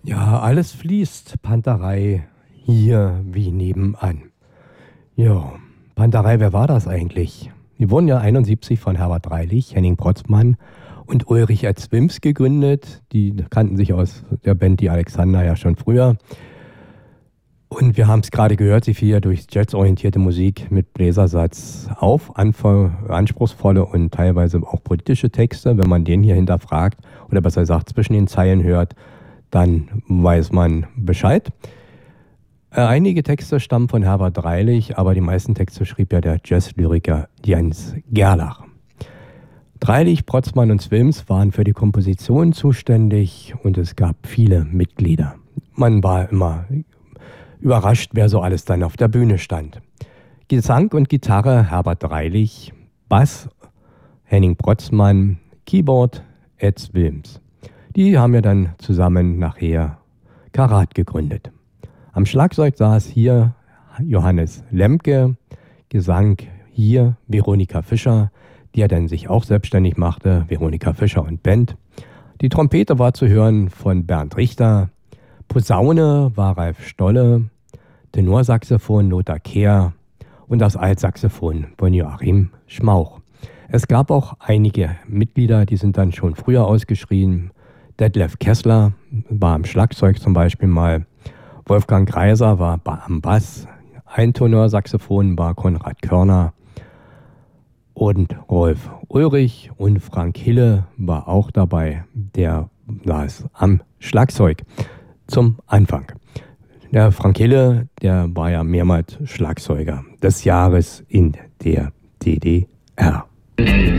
Ja, alles fließt. Panterei hier wie nebenan. Ja, Panterei, wer war das eigentlich? Die wurden ja 71 von Herbert Dreilich, Henning Protzmann und Ulrich Erzwims gegründet. Die kannten sich aus der Band Die Alexander ja schon früher. Und wir haben es gerade gehört, sie fiel ja durch jazzorientierte Musik mit Bläsersatz auf, anspruchsvolle und teilweise auch politische Texte. Wenn man den hier hinterfragt oder besser gesagt zwischen den Zeilen hört, dann weiß man Bescheid. Einige Texte stammen von Herbert Dreilich, aber die meisten Texte schrieb ja der Jazzlyriker Jens Gerlach. Dreilich, Protzmann und Zwims waren für die Komposition zuständig und es gab viele Mitglieder. Man war immer überrascht, wer so alles dann auf der Bühne stand. Gesang und Gitarre Herbert Dreilich, Bass Henning Protzmann, Keyboard Ed Zwims. Die haben ja dann zusammen nachher Karat gegründet. Am Schlagzeug saß hier Johannes Lemke, Gesang hier Veronika Fischer, die ja dann sich auch selbstständig machte, Veronika Fischer und Band. Die Trompete war zu hören von Bernd Richter, Posaune war Ralf Stolle, Tenorsaxophon Lothar Kehr und das Altsaxophon von Joachim Schmauch. Es gab auch einige Mitglieder, die sind dann schon früher ausgeschrieben. Detlef Kessler war am Schlagzeug zum Beispiel mal, Wolfgang Greiser war am Bass, ein Tenorsaxophon war Konrad Körner und Rolf Ulrich und Frank Hille war auch dabei, der saß am Schlagzeug zum Anfang. Der Frank Hille, der war ja mehrmals Schlagzeuger des Jahres in der DDR.